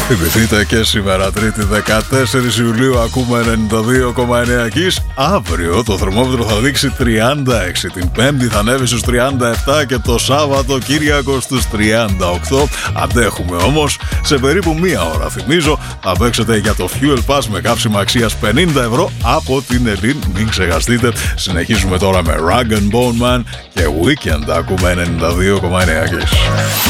Θυμηθείτε και σήμερα, Τρίτη 14 Ιουλίου, ακούμε 92,9 Kiss. Αύριο το θερμόμετρο θα δείξει 36, την Πέμπτη θα ανέβει στους 37 και το Σάββατο Κυριακό στους 38. Αντέχουμε όμως. Σε περίπου μία ώρα, θυμίζω, θα παίξετε για το Fuel Pass με καύσιμα αξίας 50 ευρώ από την Ελλήν. Μην ξεχαστείτε. Συνεχίζουμε τώρα με Rag & Bone Man και Weekend. Ακούμε 92,9 Kiss.